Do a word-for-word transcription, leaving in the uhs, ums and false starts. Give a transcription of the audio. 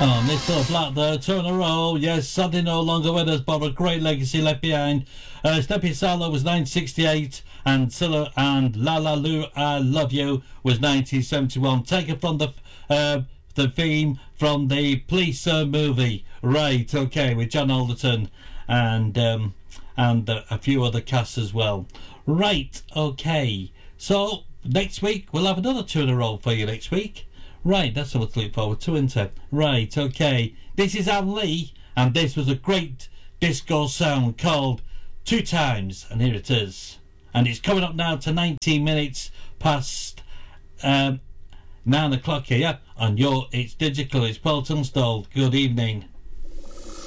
Oh, Mister Black there, two in a row. Yes, sadly no longer with us, but a great legacy left behind. Uh, Steppy Salo was nineteen sixty-eight, and Silla and La La Lu, I Love You was nineteen seventy-one. Taken from the uh, the theme from the Police uh, movie. Right, okay, with John Alderton and um, and uh, a few other casts as well. Right, okay. So next week we'll have another two in a row for you next week. Right, that's what to look forward to, isn't it? Right, okay. This is Anne Lee, and this was a great disco sound called Two Times, and here it is. And it's coming up now to nineteen minutes past um, nine o'clock here on your It's Digital. It's Paul Tunstall. Good evening.